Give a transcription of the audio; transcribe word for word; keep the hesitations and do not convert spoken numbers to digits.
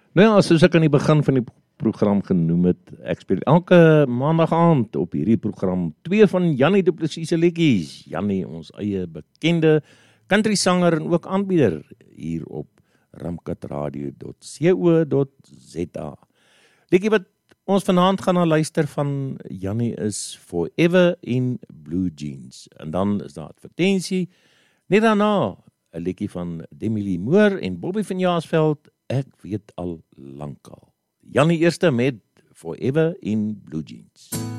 Nou ja, soos ek aan die begin van die program genoem het, ek speel elke maandag aand op hierdie program twee van Jannie Du Plessis se liedjies. Jannie, ons eie bekende country sanger en ook aanbieder hier op ramkatradio dot co dot za. Liedjie wat ons vanaand gaan na luister van Jannie is Forever in Blue Jeans. En dan is daar advertensie. Net daarna 'n liedjie van Demi Lee Moore en Bobby van Jaarsveld, Ek weet al lankal. Jannie eerste met Forever in Blue Jeans.